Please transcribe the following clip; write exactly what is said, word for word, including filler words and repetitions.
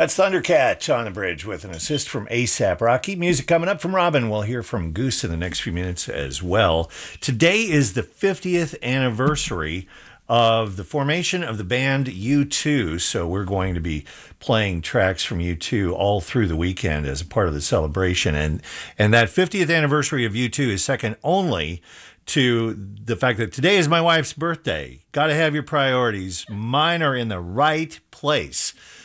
That's Thundercat on the bridge with an assist from ASAP Rocky. Music coming up from Robin. We'll hear from Goose in the next few minutes as well. Today is the fiftieth anniversary of the formation of the band U two. So we're going to be playing tracks from U two all through the weekend as a part of the celebration. And, and that fiftieth anniversary of U two is second only to the fact that today is my wife's birthday. Got to have your priorities. Mine are in the right place.